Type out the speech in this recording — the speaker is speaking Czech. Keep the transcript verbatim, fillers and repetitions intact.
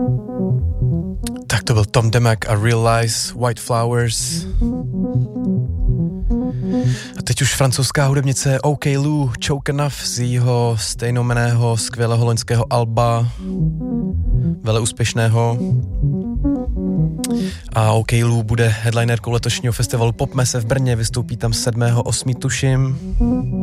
Tak to byl Tom Demak a Real Lies, White Flowers. A teď už francouzská hudebnice OK Lou, Choke Enough z jejího stejnomenného skvělého loňského alba, vele úspěšného. A OK Lou bude headlinerkou letošního festivalu Popmesse v Brně, vystoupí tam sedmého osmého tuším.